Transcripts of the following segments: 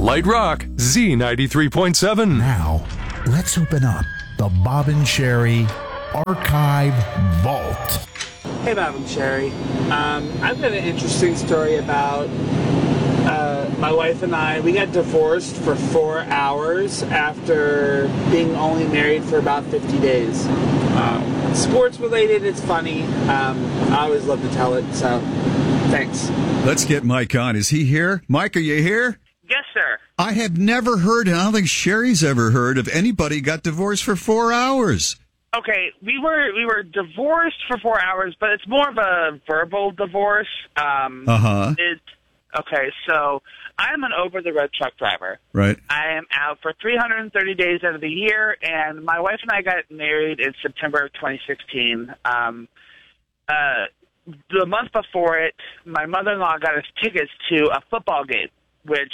Light Rock, Z93.7. Now, let's open up the Bob and Sherry Archive Vault. Hey, Bob and Sherry. I've got an interesting story about my wife and I. We got divorced for 4 hours after being only married for about 50 days. Sports related, it's funny. I always love to tell it, so thanks. Let's get Mike on. Is he here? Mike, are you here? Yes, sir. I have never heard, and I don't think Sherry's ever heard of anybody got divorced for 4 hours. Okay, we were divorced for 4 hours, but it's more of a verbal divorce. Okay, so I am an over-the-road truck driver. Right. I am out for 330 days out of the year, and my wife and I got married in September of 2016. The month before it, my mother-in-law got us tickets to a football game, which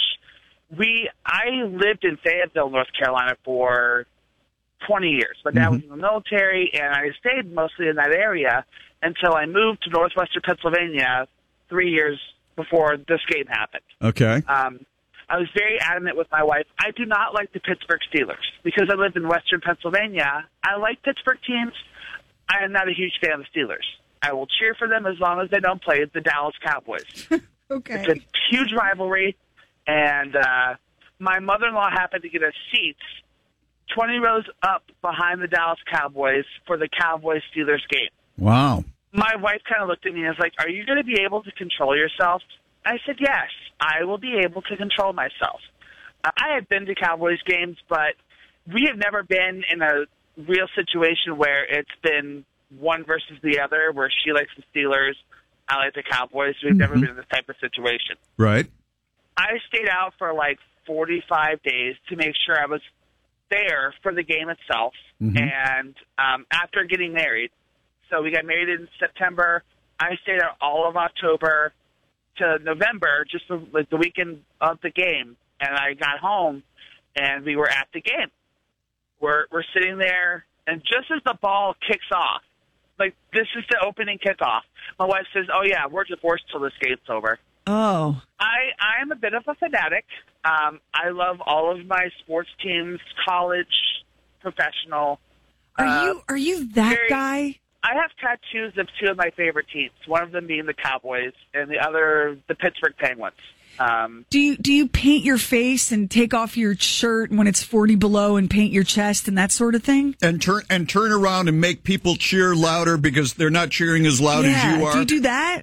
I lived in Fayetteville, North Carolina for 20 years. My dad was in the military, and I stayed mostly in that area until I moved to northwestern Pennsylvania 3 years before this game happened. Okay. I was very adamant with my wife. I do not like the Pittsburgh Steelers because I live in western Pennsylvania. I like Pittsburgh teams. I am not a huge fan of the Steelers. I will cheer for them as long as they don't play the Dallas Cowboys. Okay. It's a huge rivalry, and my mother-in-law happened to get us seats 20 rows up behind the Dallas Cowboys for the Cowboys-Steelers game. Wow. My wife kind of looked at me and was like, "Are you going to be able to control yourself?" I said, "Yes, I will be able to control myself." I had been to Cowboys games, but we have never been in a real situation where it's been one versus the other, where she likes the Steelers, I like the Cowboys. We've never been in this type of situation. Right. I stayed out for like 45 days to make sure I was there for the game itself. And after getting married, so we got married in September, I stayed out all of October to November, just like the weekend of the game. And I got home, and we were at the game. We're sitting there, and just as the ball kicks off, like this is the opening kickoff, my wife says, "Oh yeah, we're divorced till this game's over." Oh. I am a bit of a fanatic. I love all of my sports teams, college, professional. Are you that guy? I have tattoos of two of my favorite teams. One of them being the Cowboys, and the other the Pittsburgh Penguins. Do you paint your face and take off your shirt when it's 40 below and paint your chest and that sort of thing? And turn around and make people cheer louder because they're not cheering as loud as you are. Do you do that?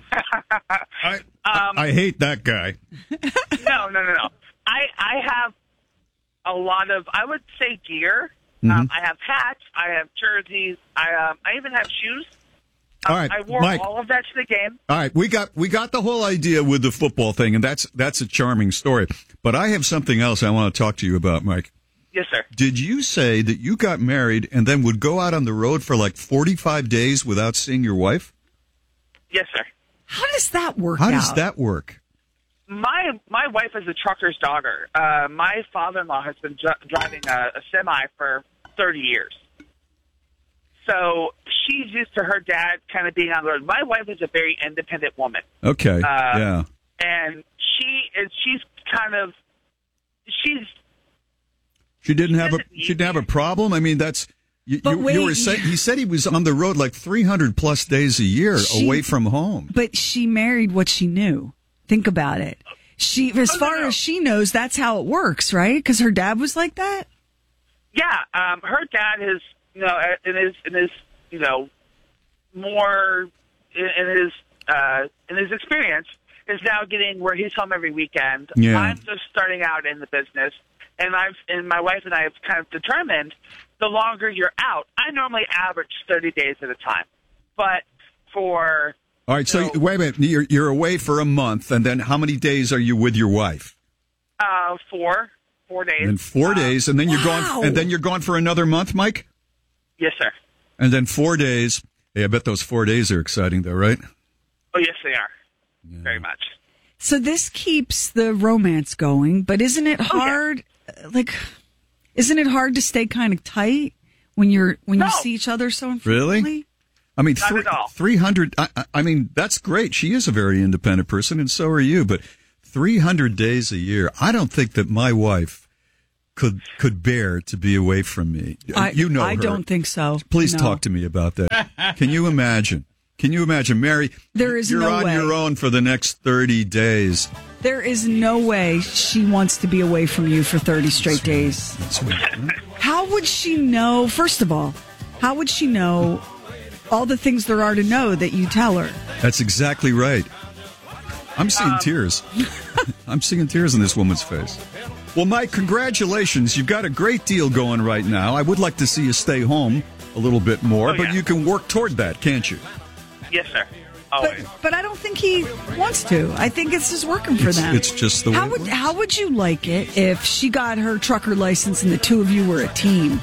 I hate that guy. No. I have a lot of, I would say, gear. I have hats. I have jerseys. I even have shoes. All right, I wore Mike, all of that to the game. All right, we got the whole idea with the football thing, and that's a charming story. But I have something else I want to talk to you about, Mike. Yes, sir. Did you say that you got married and then would go out on the road for like 45 days without seeing your wife? Yes, sir. How does that work out? How does that work? My wife is a trucker's daughter. My father-in-law has been driving a semi for 30 years. So she's used to her dad kind of being on the road. My wife is a very independent woman. Okay, yeah. And she's She didn't have a problem. I mean, that's you were saying. He said he was on the road like 300 plus days a year away from home. But she married what she knew. Think about it. As far as she knows, that's how it works, right? Because her dad was like that. Yeah, her dad is, in his experience, is now getting where he's home every weekend. Yeah. I'm just starting out in the business, and my wife and I have kind of determined the longer you're out, I normally average 30 days at a time, but for all right, so wait a minute, you're away for a month, and then how many days are you with your wife? 4 days. And 4 days, and then you're gone, and then you're gone for another month, Mike? Yes, sir. And then 4 days. Hey, I bet those 4 days are exciting, though, right? Oh, yes, they are. Yeah. Very much. So this keeps the romance going, but isn't it hard? Isn't it hard to stay kind of tight when you see each other so infrequently? Really? I mean, 300. I mean, that's great. She is a very independent person, and so are you. But 300 days a year. I don't think that my wife could bear to be away from me. You know her. I don't think so. Please talk to me about that. Can you imagine? Mary? There is you're no on way. your own for the next 30 days. There is no way she wants to be away from you for 30 straight days. That's right. How would she know? First of all, how would she know all the things there are to know that you tell her? That's exactly right. I'm seeing tears. I'm seeing tears in this woman's face. Well, Mike, congratulations. You've got a great deal going right now. I would like to see you stay home a little bit more, but you can work toward that, can't you? Yes, sir. Always. But I don't think he wants to. I think it's just working for them. It's just the way it works. How would you like it if she got her trucker license and the two of you were a team?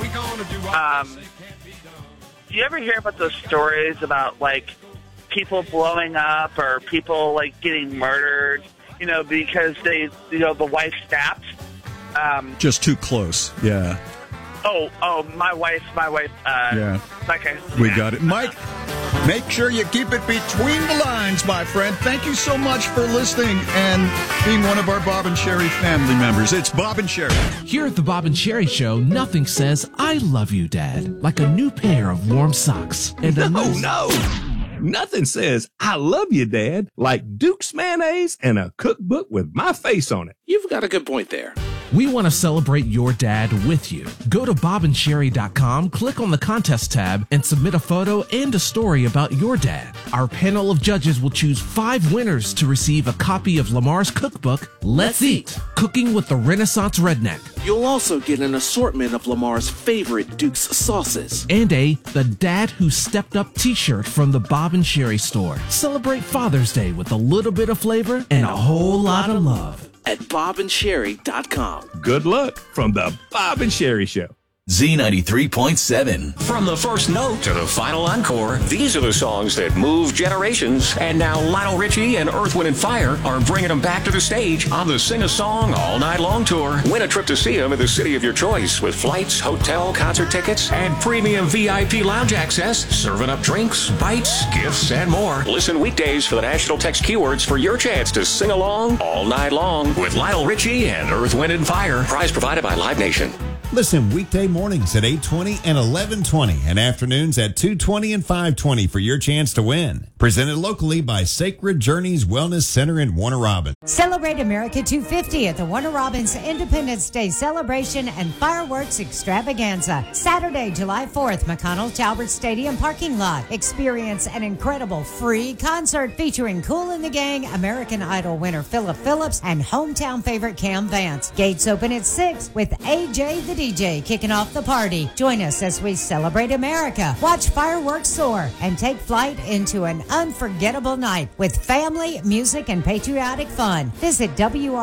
Do you ever hear about those stories about, like, people blowing up or people, like, getting murdered, because the wife snapped? Just too close, yeah. Oh, my wife. Yeah. We got it. Mike, make sure you keep it between the lines, my friend. Thank you so much for listening and being one of our Bob and Sherry family members. It's Bob and Sherry. Here at the Bob and Sherry Show, nothing says I love you, Dad, like a new pair of warm socks. And No. Nothing says I love you, Dad, like Duke's mayonnaise and a cookbook with my face on it. You've got a good point there. We want to celebrate your dad with you. Go to bobandsherry.com, click on the contest tab, and submit a photo and a story about your dad. Our panel of judges will choose 5 winners to receive a copy of Lamar's cookbook, Let's Eat, Cooking with the Renaissance Redneck. You'll also get an assortment of Lamar's favorite Duke's sauces. And The Dad Who Stepped Up t-shirt from the Bob and Sherry store. Celebrate Father's Day with a little bit of flavor and a whole lot of love. At bobandsherry.com. Good luck from the Bob and Sherry Show. Z93.7. From the first note to the final encore, these are the songs that move generations. And now Lionel Richie and Earth, Wind & Fire are bringing them back to the stage on the Sing a Song All Night Long tour. Win a trip to see them in the city of your choice with flights, hotel, concert tickets, and premium VIP lounge access, serving up drinks, bites, gifts, and more. Listen weekdays for the national text keywords for your chance to sing along all night long with Lionel Richie and Earth, Wind & Fire. Prize provided by Live Nation. Listen weekday mornings at 8:20 and 11:20 and afternoons at 2:20 and 5:20 for your chance to win. Presented locally by Sacred Journeys Wellness Center in Warner Robins. Celebrate America 250 at the Warner Robins Independence Day Celebration and Fireworks Extravaganza. Saturday, July 4th, McConnell Talbert Stadium parking lot. Experience an incredible free concert featuring Kool and the Gang, American Idol winner Philip Phillips, and hometown favorite Cam Vance. Gates open at 6 with AJ the DJ kicking off the party. Join us as we celebrate America, watch fireworks soar, and take flight into an unforgettable night with family, music, and patriotic fun. Visit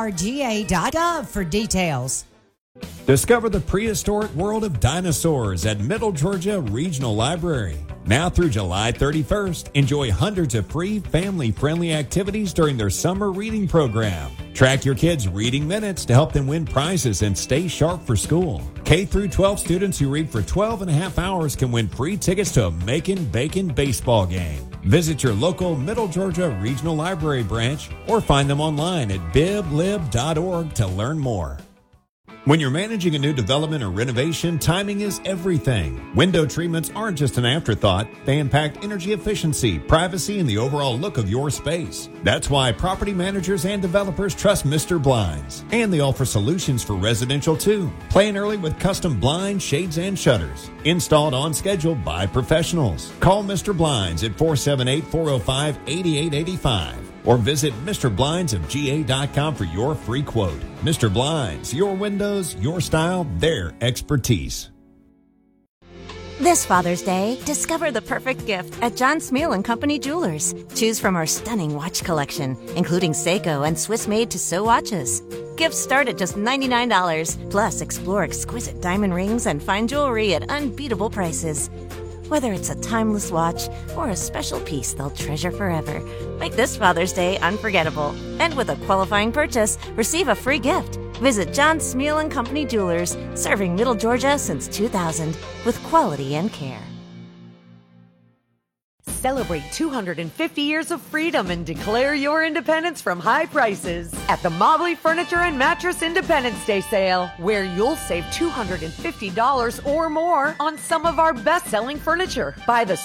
WRGA.gov for details. Discover the prehistoric world of dinosaurs at Middle Georgia Regional Library. Now through July 31st, enjoy hundreds of free family-friendly activities during their summer reading program. Track your kids' reading minutes to help them win prizes and stay sharp for school. K through 12 students who read for 12 and a half hours can win free tickets to a Makin' Bacon baseball game. Visit your local Middle Georgia Regional Library branch or find them online at biblib.org to learn more. When you're managing a new development or renovation, timing is everything. Window treatments aren't just an afterthought. They impact energy efficiency, privacy, and the overall look of your space. That's why property managers and developers trust Mr. Blinds. And they offer solutions for residential too. Plan early with custom blinds, shades, and shutters. Installed on schedule by professionals. Call Mr. Blinds at 478-405-8885. Or visit MrBlindsofGA.com for your free quote. Mr. Blinds, your windows, your style, their expertise. This Father's Day, discover the perfect gift at John Smeal & Company Jewelers. Choose from our stunning watch collection, including Seiko and Swiss-made Tissot watches. Gifts start at just $99. Plus, explore exquisite diamond rings and fine jewelry at unbeatable prices. Whether it's a timeless watch or a special piece they'll treasure forever, make this Father's Day unforgettable. And with a qualifying purchase, receive a free gift. Visit John Smeal & Company Jewelers, serving Middle Georgia since 2000 with quality and care. Celebrate 250 years of freedom and declare your independence from high prices at the Mobley Furniture and Mattress Independence Day sale, where you'll save $250 or more on some of our best-selling furniture. Buy the